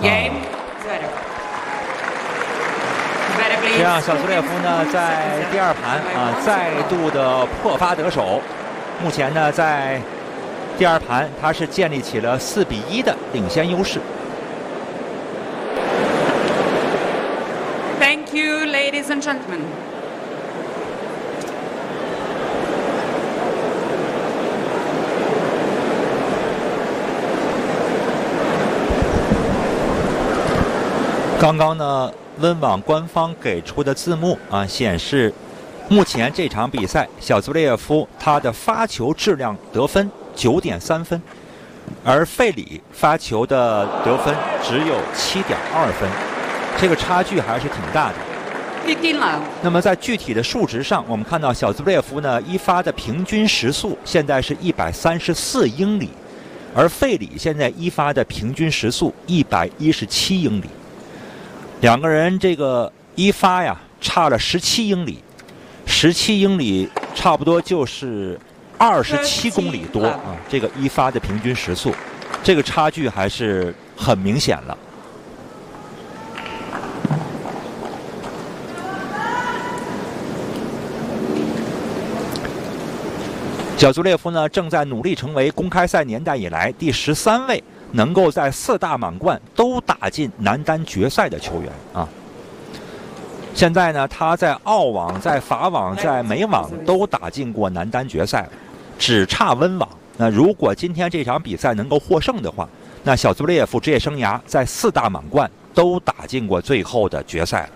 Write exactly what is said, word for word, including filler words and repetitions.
Game. Zverev. 这样，小苏列夫呢在第二盘啊再度的破发得手。目前呢在第二盘他是建立起了四比一的领先优势。 Thank you, ladies and gentlemen. 刚刚呢，温网官方给出的字幕啊，显示目前这场比赛，小兹列夫他的发球质量得分九点三分，而费里发球的得分只有七点二分，这个差距还是挺大的。 那么在具体的数值上，我们看到小兹列夫呢一发的平均时速现在是一百三十四英里，而费里现在一发的平均时速一百一十七英里。 两个人这个一发呀，差了十七英里，十七英里差不多就是二十七公里多啊。这个一发的平均时速，这个差距还是很明显了。小兹列夫呢，正在努力成为公开赛年代以来第十三位。 能够在四大满贯都打进男单决赛的球员啊！现在呢，他在澳网、在法网、在美网都打进过男单决赛，只差温网。那如果今天这场比赛能够获胜的话，那小兹列夫职业生涯在四大满贯都打进过最后的决赛了。